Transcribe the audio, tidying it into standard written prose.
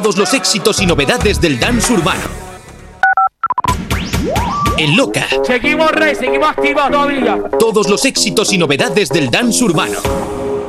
Todos los éxitos y novedades del dance urbano. En Loca. Seguimos, Rey, seguimos activos todavía. Todos los éxitos y novedades del dance urbano.